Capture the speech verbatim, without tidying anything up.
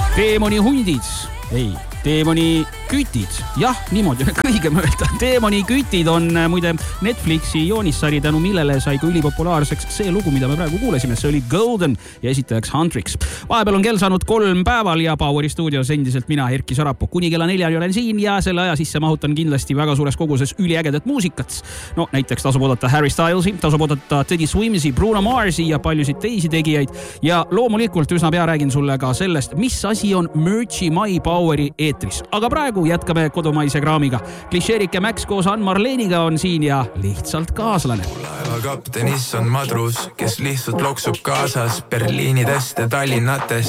Teemoni hundid, ei, teemoni kütid, jah, niimoodi on kõigem öelda. Teemoni kütid on muide Netflixi joonissari, tänu millele sai ka ülipopulaarseks see lugu, mida me praegu kuulesime. See oli Golden ja esitajaks Huntrix. Vahepeal on kell saanud kolm päeval ja Poweri stuudios endiselt mina, Erki Sarapuu. Kuni kella neljani olen siin ja selle aja sisse mahutan kindlasti väga suures koguses üliägedat muusikat. No näiteks tasub oodata Harry Stylesi, tasub oodata Teddy Swimsi, Bruno Marsi ja paljusid teisi tegijaid. Ja loomulikult üsna pea räägin sulle ka sellest, mis asi on Merchi My Poweri eetris. Aga praegu jätkame kodumaise kraamiga. Klišeerike Max koos Ann Marleniga on siin ja lihtsalt kaaslane. Laeva kaptenis on madrus, kes lihtsalt loksub kaasas Berliinidest ja Tallinnates